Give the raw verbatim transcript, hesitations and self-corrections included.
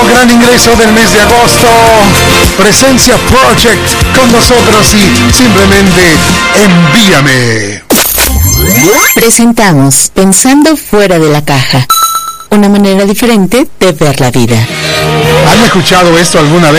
gran ingreso del mes de agosto. Presencia Project con nosotros y simplemente envíame. Presentamos Pensando Fuera de la Caja, una manera diferente de ver la vida. ¿Han escuchado esto alguna vez?